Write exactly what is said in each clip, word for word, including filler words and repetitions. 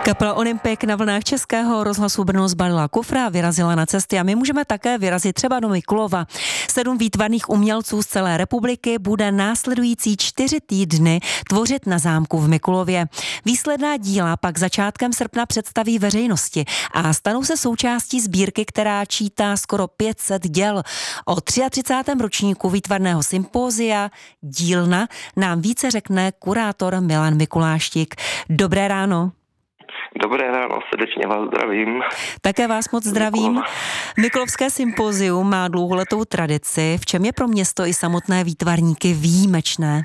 Kapela Olympik na vlnách Českého rozhlasu Brno zbalila kufra a vyrazila na cesty a my můžeme také vyrazit třeba do Mikulova. Sedm výtvarných umělců z celé republiky bude následující čtyři týdny tvořit na zámku v Mikulově. Výsledná díla pak začátkem srpna představí veřejnosti a stanou se součástí sbírky, která čítá skoro pět set děl. O třicátém třetím ročníku výtvarného sympózia Dílna nám více řekne kurátor Milan Mikuláštík. Dobré ráno. Dobré ráno, srdečně vás zdravím. Také vás moc zdravím. Mikulovské sympózium má dlouholetou tradici. V čem je pro město i samotné výtvarníky výjimečné?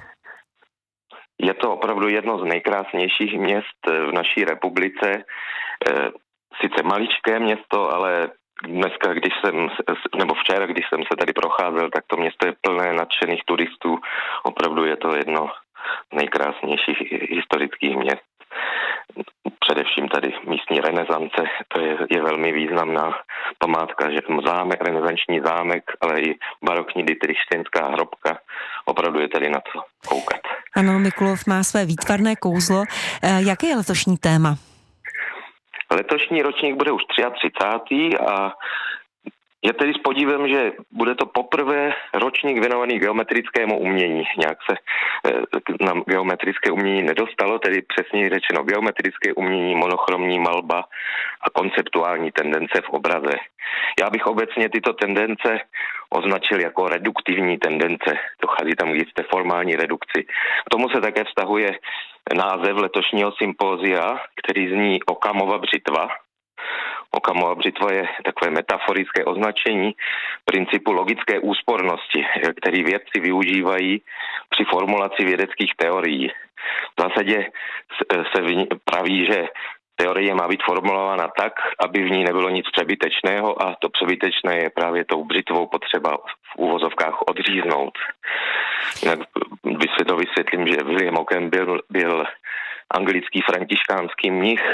Je to opravdu jedno z nejkrásnějších měst v naší republice. Sice maličké město, ale dneska, když jsem, nebo včera, když jsem se tady procházel, tak to město je plné nadšených turistů. Opravdu je to jedno z nejkrásnějších historických měst. Především tady místní renesance, to je, je velmi významná památka, že zámek, renesanční zámek, ale i barokní Dietrichštejnská hrobka, opravdu je tady na co koukat. Ano, Mikulov má své výtvarné kouzlo. Jaké je letošní téma? Letošní ročník bude už třicátý třetí a je tedy s podívem, že bude to poprvé ročník věnovaný geometrickému umění. Nějak se na geometrické umění nedostalo, tedy přesněji řečeno geometrické umění, monochromní malba a konceptuální tendence v obraze. Já bych obecně tyto tendence označil jako reduktivní tendence. Dochází tam k jisté formální redukci. K tomu se také vztahuje název letošního sympózia, který zní Okamova břitva. Okamova břitva je takové metaforické označení principu logické úspornosti, který vědci využívají při formulaci vědeckých teorií. V zásadě se praví, že teorie má být formulována tak, aby v ní nebylo nic přebytečného a to přebytečné je právě tou břitvou potřeba v úvozovkách odříznout. Jinak to vysvětlím, že William Ockham byl, byl anglický františkánský mnich,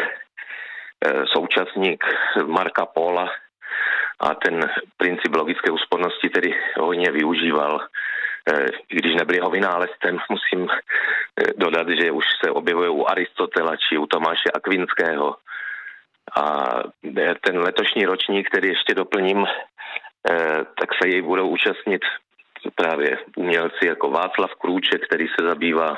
současník Marca Pola a ten princip logické úspornosti tedy hodně využíval. Když nebyl jeho vynálezcem, musím dodat, že už se objevuje u Aristotela či u Tomáše Akvinského. A ten letošní ročník, který ještě doplním, tak se jej budou účastnit právě umělci jako Václav Krůček, který se zabývá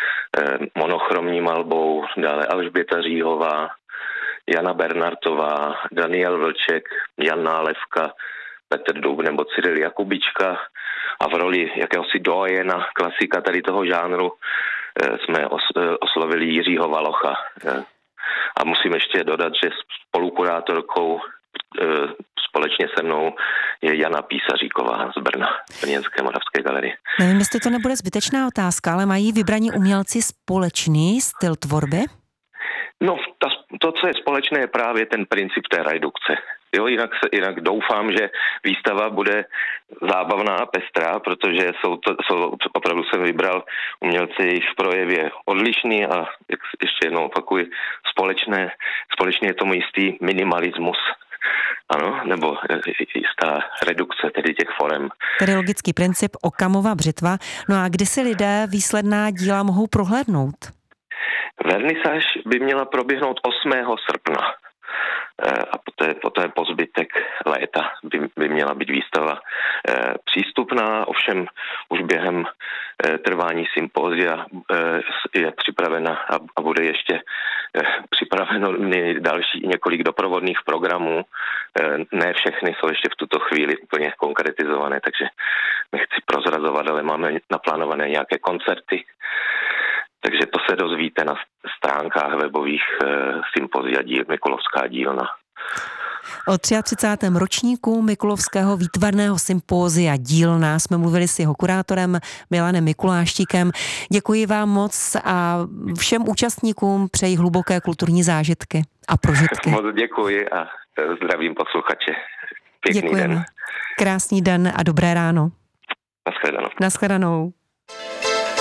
monochromní malbou, dále Alžběta Říhová, Jana Bernartová, Daniel Vlček, Jan Nálevka, Petr Dub nebo Cyril Jakubička a v roli jakéhosi dojena, klasika tady toho žánru jsme oslovili Jiřího Valocha. A musím ještě dodat, že spolukurátorkou společně se mnou je Jana Písaříková z Brna, Brněnské moravské galerie. Nevím, jestli to nebude zbytečná otázka, ale mají vybraní umělci společný styl tvorby? No, ta, to, co je společné, je právě ten princip té redukce. Jo, jinak, se, jinak doufám, že výstava bude zábavná a pestrá, protože jsou to, jsou, opravdu jsem vybral umělce jejich v projevě odlišný a jak ještě jednou opakuji, společné, společně je tomu jistý minimalismus. Ano, nebo jistá redukce tedy těch forem. Tedy logický princip Okamova břitva. No a kdy si lidé výsledná díla mohou prohlédnout? Vernisáž by měla proběhnout osmého srpna a poté, poté po zbytek léta by, by měla být výstava přístupná, ovšem už během trvání sympózia je připravena a, a bude ještě připraveno další několik doprovodných programů. Ne všechny jsou ještě v tuto chvíli úplně konkretizované, takže nechci prozrazovat, ale máme naplánované nějaké koncerty. Takže to se dozvíte na stránkách webových e, sympózia díl, Mikulovská dílna. O třicátém třetím ročníku Mikulovského výtvarného sympózia Dílna jsme mluvili s jeho kurátorem Milanem Mikuláštíkem. Děkuji vám moc a všem účastníkům přeji hluboké kulturní zážitky a prožitky. Moc děkuji a zdravím posluchače. Pěkný Děkujeme. Den. Krásný den a dobré ráno. Naschledanou. Naschledanou.